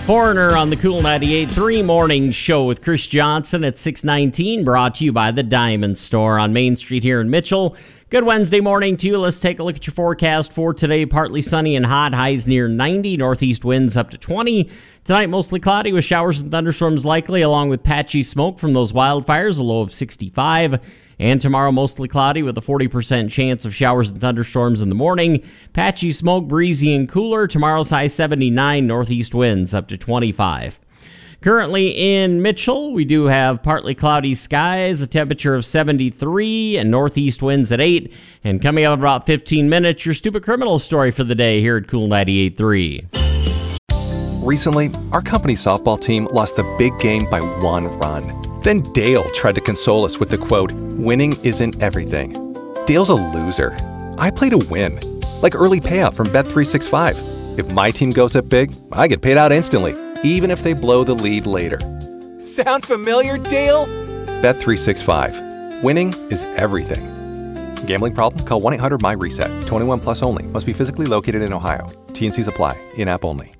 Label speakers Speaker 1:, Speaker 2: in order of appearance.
Speaker 1: Foreigner on the Cool 98.3 Morning Show with Chris Johnson at 6:19, brought to you by the Diamond Store on Main Street here in Mitchell. Good Wednesday morning to you. Let's take a look at your forecast for today. Partly sunny and hot, highs near 90, northeast winds up to 20. Tonight, mostly cloudy with showers and thunderstorms likely, along with patchy smoke from those wildfires, a low of 65. And tomorrow, mostly cloudy with a 40% chance of showers and thunderstorms in the morning. Patchy smoke, breezy and cooler. Tomorrow's high 79, northeast winds up to 25. Currently in Mitchell, we do have partly cloudy skies, a temperature of 73, and northeast winds at 8. And coming up in about 15 minutes, your stupid criminal story for the day here at Cool 98.3.
Speaker 2: Recently, our company softball team lost the big game by 1 run. Then Dale tried to console us with the quote, "Winning isn't everything." Dale's a loser. I play to win, like early payout from Bet365. If my team goes up big, I get paid out instantly, even if they blow the lead later. Sound familiar, Dale? Bet365. Winning is everything. Gambling problem? Call 1-800-MY-RESET. 21 plus only. Must be physically located in Ohio. T&Cs apply. In-app only.